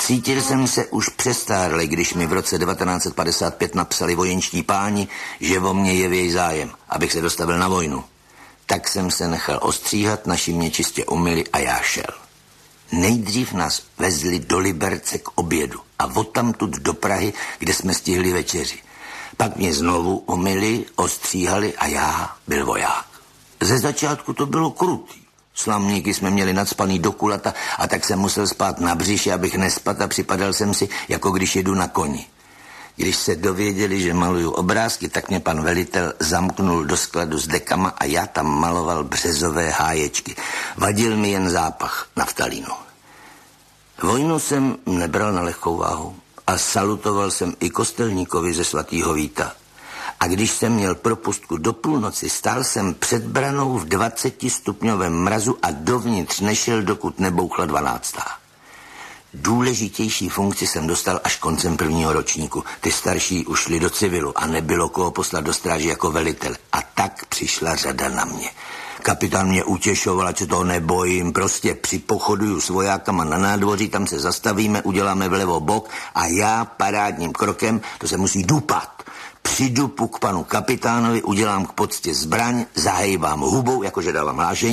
Cítil jsem se už přestárle, když mi v roce 1955 napsali vojenští páni, že o mě jeví zájem, abych se dostavil na vojnu. Tak jsem se nechal ostříhat, naši mě čistě umyli a já šel. Nejdřív nás vezli do Liberce k obědu a odtamtud do Prahy, kde jsme stihli večeři. Pak mě znovu umyli, ostříhali a já byl voják. Ze začátku to bylo krutý. Slamníky jsme měli nacpaný do kulata a tak jsem musel spát na břiše, abych nespadl a připadal jsem si, jako když jedu na koni. Když se dověděli, že maluju obrázky, tak mě pan velitel zamknul do skladu s dekama a já tam maloval březové háječky. Vadil mi jen zápach naftalínu. Vojnu jsem nebral na lehkou váhu a salutoval jsem i kostelníkovi ze svatýho Víta. A když jsem měl propustku do půlnoci, stál jsem před branou v 20stupňovém mrazu a dovnitř nešel, dokud nebouchla 12. Důležitější funkci jsem dostal až koncem prvního ročníku. Ty starší už šli do civilu a nebylo koho poslat do stráže jako velitel. A tak přišla řada na mě. Kapitán mě utěšoval, ať se toho nebojím, prostě připochoduju s vojákama na nádvoří, tam se zastavíme, uděláme vlevo bok a já parádním krokem, to se musí dupat. Přidupu k panu kapitánovi, udělám k poctě zbraň, zahejbám hubou, jakože dávám hlášení.